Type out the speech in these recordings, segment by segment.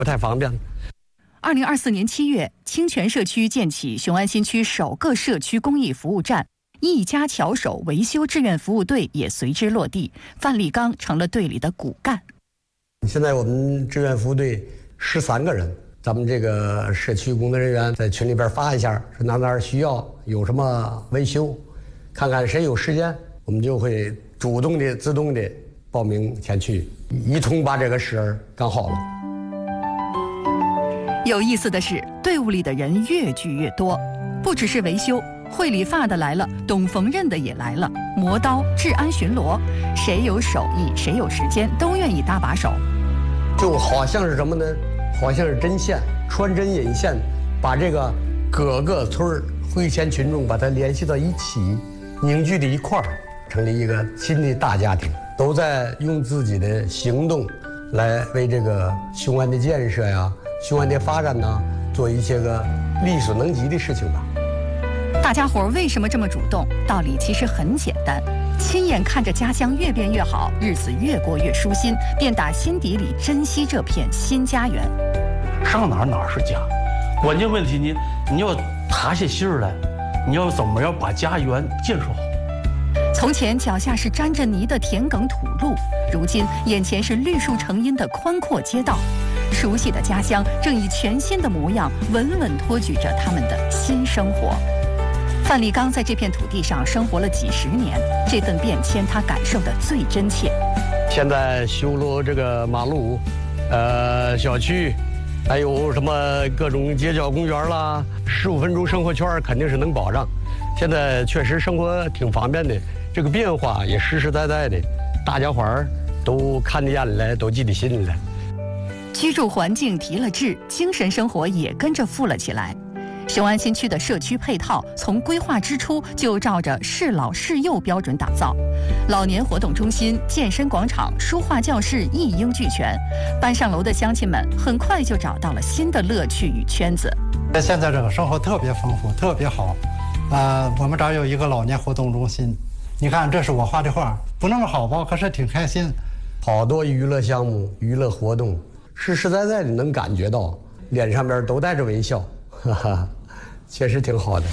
不太方便。 2024年7月，清泉社区建起雄安新区首个社区公益服务站，一家巧手维修志愿服务队也随之落地，范立刚成了队里的骨干。 现在我们志愿服务队13个人，咱们这个社区工作人员在群里边发一下，说哪哪需要有什么维修，看看谁有时间，我们就会主动的、自动的报名前去，一同把这个事儿干好了。 有意思的是，队伍里的人越聚越多，不只是维修，会理发的来了，懂缝纫的也来了，磨刀、治安巡逻，谁有手艺，谁有时间，都愿意搭把手。 就好像是什么呢？好像是针线，穿针引线，把这个各个村会前群众把它联系到一起，凝聚在一块儿，成立一个新的大家庭，都在用自己的行动来为这个雄安的建设呀、雄安的发展呢，做一些个力所能及的事情吧。 大家伙为什么这么主动？道理其实很简单，亲眼看着家乡越变越好，日子越过越舒心，便打心底里珍惜这片新家园。 上哪儿是家，关键问题你要踏下心儿来，你要怎么样把家园建设好。 从前脚下是沾着泥的田埂土路，如今眼前是绿树成荫的宽阔街道，熟悉的家乡正以全新的模样稳稳托举着他们的新生活。范立刚在这片土地上生活了几十年，这份变迁他感受得最真切。 现在修路这个马路，小区，还有什么各种街角公园啦，15分钟生活圈肯定是能保障。现在确实生活挺方便的，这个变化也实实在在的，大家伙儿都看得眼里来，都记得心里来。 居住环境提了质，精神生活也跟着富了起来。雄安新区的社区配套从规划之初就照着适老适幼标准打造，老年活动中心、健身广场、书画教室一应俱全。搬上楼的乡亲们很快就找到了新的乐趣与圈子。 现在这个生活特别丰富，特别好。我们这儿有一个老年活动中心，你看这是我画的画，不那么好吧，可是挺开心。 好多娱乐项目、娱乐活动，实实在在的能感觉到，脸上边都带着微笑，哈哈。确实挺好的。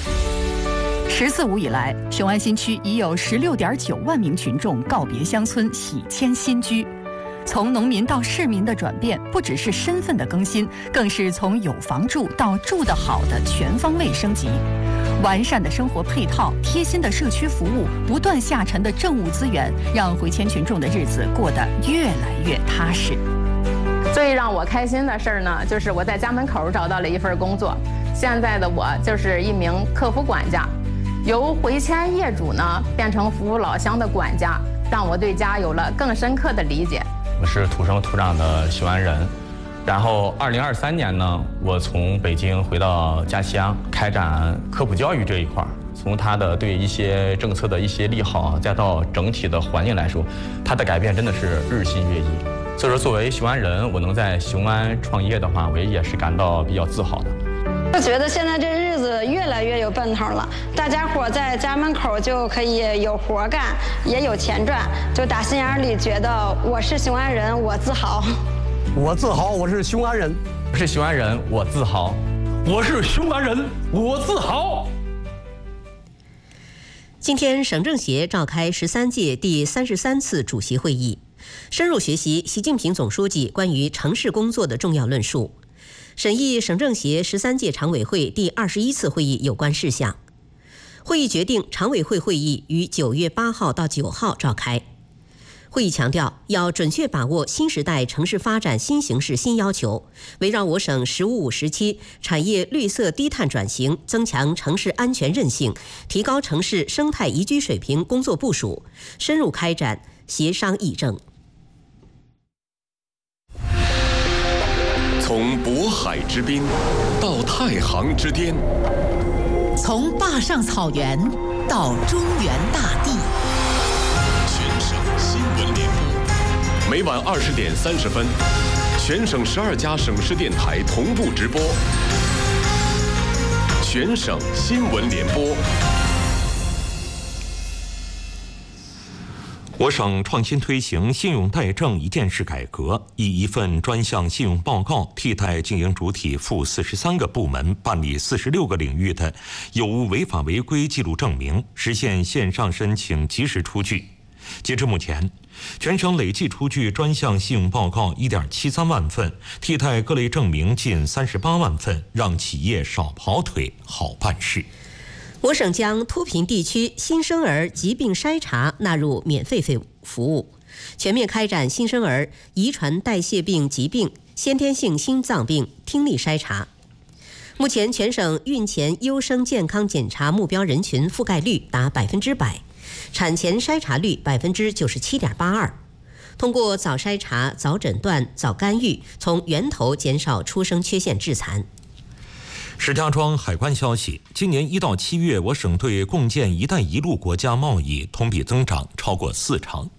14五以来，雄安新区已有16.9万名群众告别乡村，喜迁新居。从农民到市民的转变，不只是身份的更新，更是从有房住到住得好的全方位升级。完善的生活配套、贴心的社区服务、不断下沉的政务资源，让回迁群众的日子过得越来越踏实。 最让我开心的事儿呢，就是我在家门口找到了一份工作。现在的我就是一名客服管家，由回迁业主呢变成服务老乡的管家，让我对家有了更深刻的理解。 我是土生土长的雄安人，然后2023年呢，我从北京回到家乡，开展科普教育这一块儿。从它的对一些政策的一些利好，再到整体的环境来说，它的改变真的是日新月异。所以说，作为雄安人，我能在雄安创业的话，我也是感到比较自豪的。 我觉得现在这日子越来越有奔头了，大家伙在家门口就可以有活干，也有钱赚，就打心眼里觉得我是雄安人，我自豪。 我自豪，我是雄安人。 我是雄安人，我自豪。 我是雄安人，我自豪。 今天，省政协召开13届第33次主席会议，深入学习习近平总书记关于城市工作的重要论述，审议省政协13届常委会第21次会议有关事项。会议决定常委会会议于9月8号到9号召开。会议强调，要准确把握新时代城市发展新形势新要求，围绕我省“15+5”时期产业绿色低碳转型、增强城市安全韧性、提高城市生态宜居水平工作部署，深入开展协商议政。 从渤海之滨到太行之巅， 从坝上草原到中原大地， 全省新闻联播，每晚20点30分，全省12家省市电台同步直播。全省新闻联播。 我省创新推行信用贷证一件式改革，以一份专项信用报告替代经营主体赴43个部门办理46个领域的有无违法违规记录证明，实现线上申请及时出具。截至目前，全省累计出具专项信用报告1.73万份，替代各类证明近38万份，让企业少跑腿，好办事。 我省将脱贫地区新生儿疾病筛查纳入免费服务，全面开展新生儿遗传代谢病疾病、先天性心脏病听力筛查。目前，全省孕前优生健康检查目标人群覆盖率达100%，产前筛查率97.82%。通过早筛查、早诊断、早干预，从源头减少出生缺陷致残。 石家庄海关消息，今年1到7月，我省对共建“一带一路”国家贸易同比增长超过4成。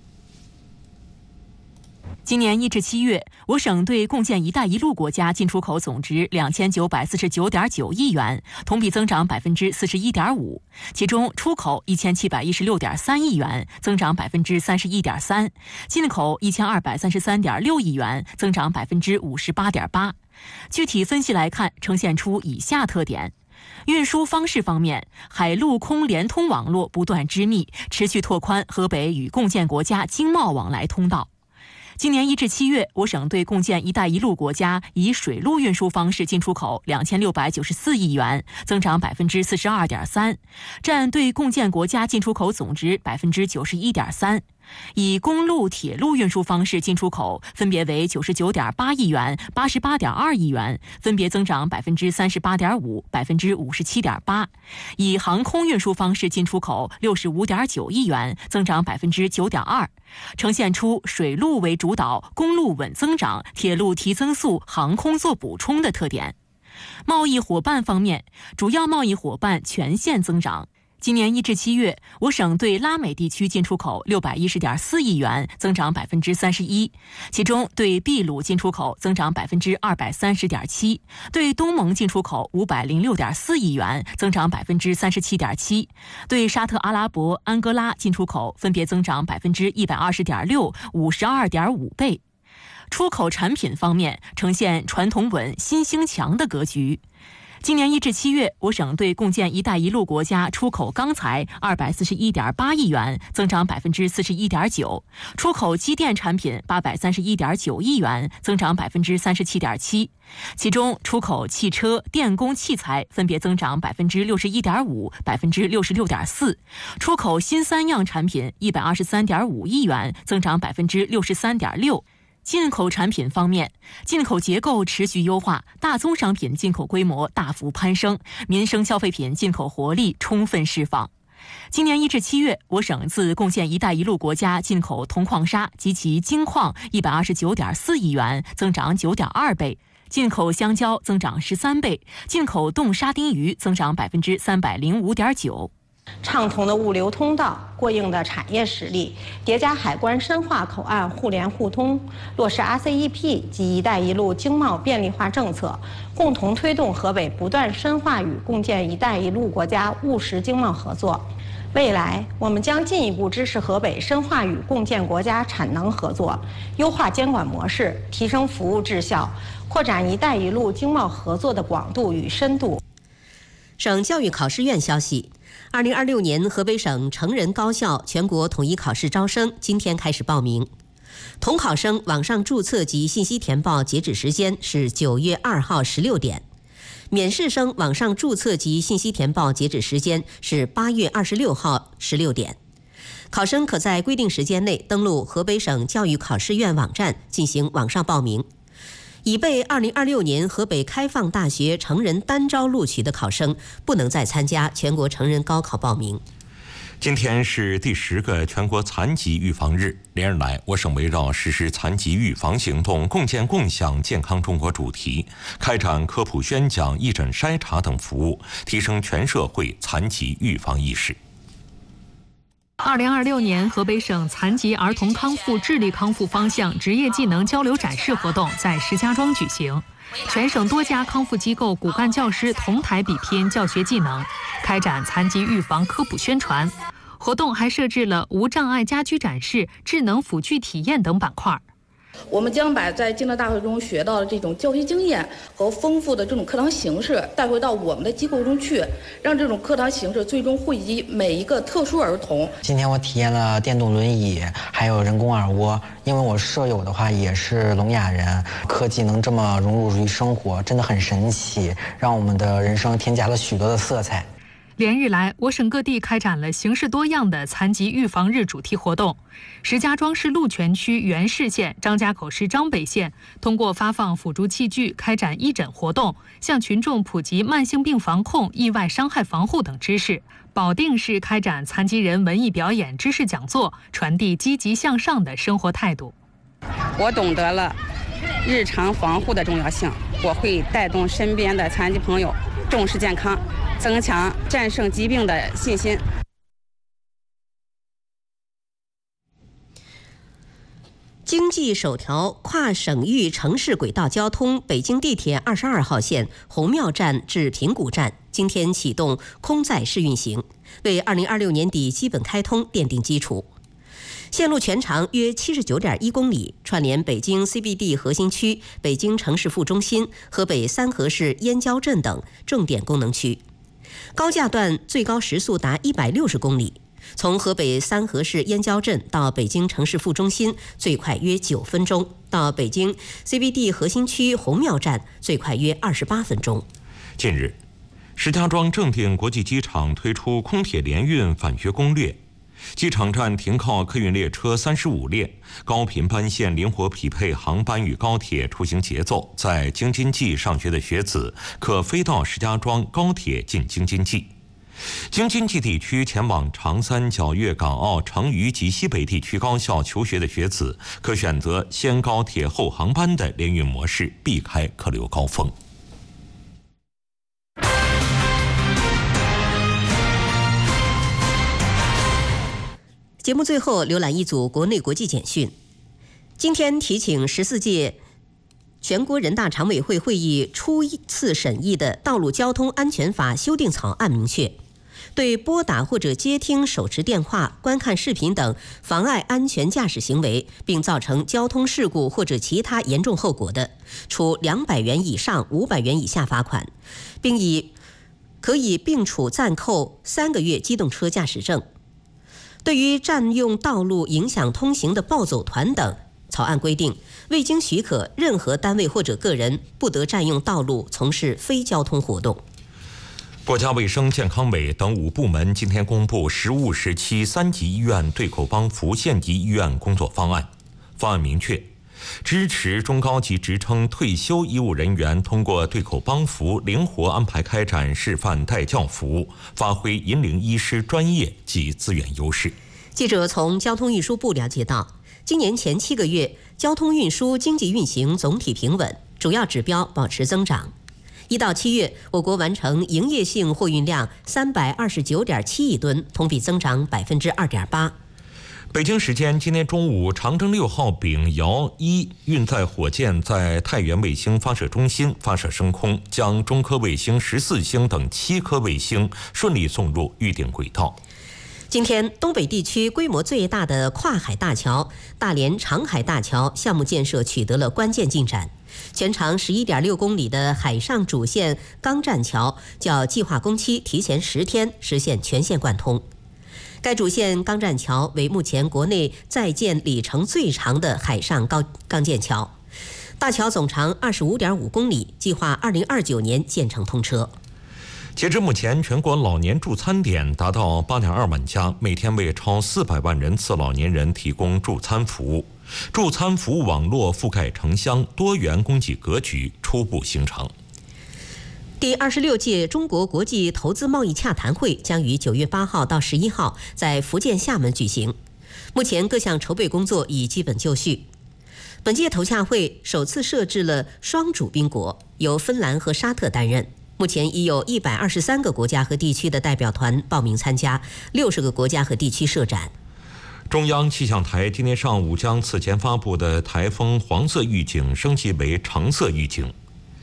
今年1至7月，我省对共建“一带一路”国家进出口总值2949.9亿元，同比增长41.5%。其中，出口1716.3亿元，增长31.3%；进口1233.6亿元，增长58.8%。具体分析来看，呈现出以下特点。运输方式方面，海陆空联通网络不断织密，持续拓宽河北与共建国家经贸往来通道。今年1至7月，我省对共建“一带一路”国家以水路运输方式进出口2694亿元，增长42.3%，占对共建国家进出口总值91.3%。以公路、铁路运输方式进出口分别为99.8亿元、88.2亿元，分别增长38.5%、57.8%。以航空运输方式进出口65.9亿元，增长9.2%，呈现出水路为主导、公路稳增长、铁路提增速、航空做补充的特点。贸易伙伴方面，主要贸易伙伴全线增长。今年1至7月，我省对拉美地区进出口610.4亿元，增长31%，其中对秘鲁进出口增长230.7%，对东盟进出口506.4亿元，增长37.7%，对沙特阿拉伯、安哥拉进出口分别增长120.6%、52.5倍。出口产品方面，呈现传统稳、新兴强的格局。今年1至7月，我省对共建“一带一路”国家出口钢材241.8亿元，增长41.9%；出口机电产品831.9亿元，增长37.7%。其中，出口汽车、电工器材分别增长61.5%、66.4%；出口新三样产品123.5亿元，增长63.6%。进口产品方面，进口结构持续优化，大宗商品进口规模大幅攀升，民生消费品进口活力充分释放。今年1至7月，我省自共建“一带一路”国家进口铜矿砂及其精矿129.4亿元，增长9.2倍；进口香蕉增长13倍；进口冻沙丁鱼增长305.9%。 畅通的物流通道、过硬的产业实力，叠加海关深化口岸互联互通，落实 RCEP 及“一带一路”经贸便利化政策，共同推动河北不断深化与共建“一带一路”国家务实经贸合作。未来，我们将进一步支持河北深化与共建国家产能合作，优化监管模式，提升服务质效，扩展“一带一路”经贸合作的广度与深度。 省教育考试院消息，2026年河北省成人高校全国统一考试招生今天开始报名。统考生网上注册及信息填报截止时间是9月2号16点，免试生网上注册及信息填报截止时间是8月26号16点。考生可在规定时间内登录河北省教育考试院网站进行网上报名。已被2026年河北开放大学成人单招录取的考生，不能再参加全国成人高考报名。 今天是第10个全国残疾预防日，连日来，我省围绕实施残疾预防行动、共建共享健康中国主题，开展科普宣讲、义诊筛查等服务，提升全社会残疾预防意识。 2026年河北省残疾儿童康复智力康复方向职业技能交流展示活动在石家庄举行，全省多家康复机构骨干教师同台比拼教学技能，开展残疾预防科普宣传。 活动还设置了无障碍家居展示、智能辅具体验等板块。 我们将把在敬乐大会中学到的这种教学经验和丰富的这种课堂形式带回到我们的机构中去，让这种课堂形式最终惠及每一个特殊儿童。 今天我体验了电动轮椅，还有人工耳蜗。因为我舍友的话也是聋哑人，科技能这么融入于生活，真的很神奇，让我们的人生添加了许多的色彩。 连日来，我省各地开展了形式多样的残疾预防日主题活动。石家庄市鹿泉区原市县、张家口市张北县通过发放辅助器具、开展义诊活动，向群众普及慢性病防控、意外伤害防护等知识。保定市开展残疾人文艺表演知识讲座，传递积极向上的生活态度。 我懂得了日常防护的重要性，我会带动身边的残疾朋友重视健康，增强战胜疾病的信心。 经济首条跨省域城市轨道交通北京地铁22号线红庙站至平谷站今天启动空载试运行，为2026年底基本开通奠定基础。线路全长约79.1公里，串联北京 CBD 核心区、北京城市副中心、河北三河市燕郊镇等重点功能区。高架段最高时速达160公里。从河北三河市燕郊镇到北京城市副中心最快约9分钟，到北京 CBD 核心区红庙站最快约28分钟。 近日，石家庄正定国际机场推出空铁联运返学攻略，机场站停靠客运列车35列，高频班线灵活匹配航班与高铁出行节奏。在京津冀上学的学子可飞到石家庄高铁进京津冀。京津冀地区前往长三角、粤港澳、成渝及西北地区高校求学的学子，可选择先高铁后航班的联运模式，避开客流高峰。 节目最后浏览一组国内国际简讯。今天提请14届全国人大常委会会议初次审议的《道路交通安全法》修订草案明确，对拨打或者接听手持电话、观看视频等妨碍安全驾驶行为，并造成交通事故或者其他严重后果的，处200元以上500元以下罚款，并可以并处暂扣3个月机动车驾驶证。对于占用道路影响通行的暴走团等，草案规定，未经许可，任何单位或者个人不得占用道路从事非交通活动。 国家卫生健康委等5部门今天公布实务时期3级医院对口帮扶县级医院工作方案。方案明确，支持中高级职称退休医务人员通过对口帮扶灵活安排开展示范带教服务，发挥引领医师专业及资源优势。 记者从交通运输部了解到，今年前7个月，交通运输经济运行总体平稳，主要指标保持增长。1到7月，我国完成营业性货运量329.7亿吨，同比增长2.8%。 北京时间今天中午，长征6号丙遥1运载火箭在太原卫星发射中心发射升空，将中科卫星14星等7颗卫星顺利送入预定轨道。 今天，东北地区规模最大的跨海大桥大连长海大桥项目建设取得了关键进展，全长11.6公里的海上主线钢栈桥较计划工期提前10天实现全线贯通。该主线钢栈桥为目前国内在建里程最长的海上钢建桥，大桥总长25.5公里，计划2029年建成通车。 截至目前，全国老年助餐点达到8.2万家，每天为超400万人次老年人提供助餐服务。助餐服务网络覆盖城乡，多元供给格局初步形成。 第26届中国国际投资贸易洽谈会将于9月8号到11号在福建厦门举行，目前各项筹备工作已基本就绪。本届投洽会首次设置了双主宾国，由芬兰和沙特担任。目前已有123个国家和地区的代表团报名参加，60个国家和地区设展。 中央气象台今天上午将此前发布的台风黄色预警升级为橙色预警。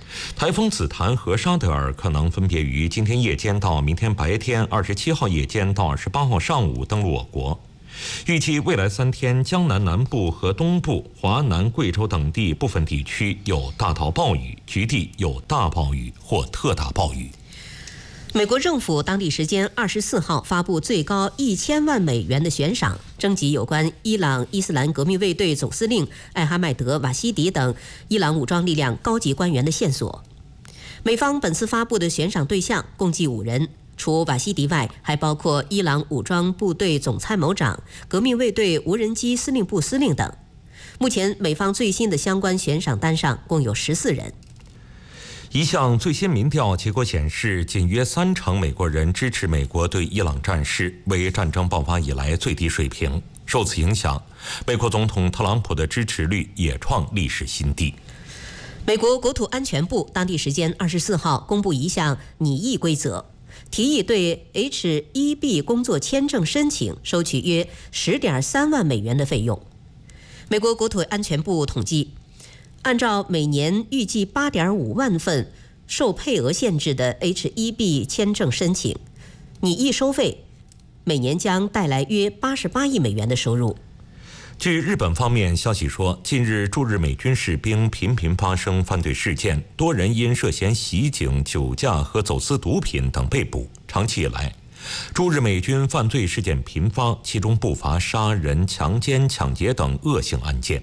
台风紫檀和沙德尔可能分别于今天夜间到明天白天27号夜间到28号上午登陆我国。预计未来3天，江南南部和东部、华南、贵州等地部分地区有大到暴雨，局地有大暴雨或特大暴雨。 美国政府当地时间24号发布最高1000万美元的悬赏，征集有关伊朗伊斯兰革命卫队总司令艾哈迈德·瓦西迪等伊朗武装力量高级官员的线索。美方本次发布的悬赏对象共计5人，除瓦西迪外，还包括伊朗武装部队总参谋长、革命卫队无人机司令部司令等。目前，美方最新的相关悬赏单上共有14人。 一项最新民调结果显示，仅约30%美国人支持美国对伊朗战事，为战争爆发以来最低水平。受此影响，美国总统特朗普的支持率也创历史新低。 美国国土安全部当地时间24号公布一项拟议规则，提议对 H-1B 工作签证申请收取约10.3万美元的费用。美国国土安全部统计，按照每年预计8.5万份受配额限制的 H-1B 签证申请，拟议收费每年将带来约88亿美元的收入。 据日本方面消息说，近日驻日美军士兵频频发生犯罪事件，多人因涉嫌袭警、酒驾和走私毒品等被捕。长期以来，驻日美军犯罪事件频发，其中不乏杀人、强奸、抢劫等恶性案件。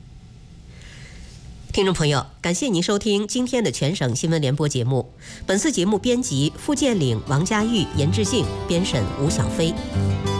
听众朋友，感谢您收听今天的全省新闻联播节目。本次节目编辑付建岭、王家玉、严志信，编审吴小飞。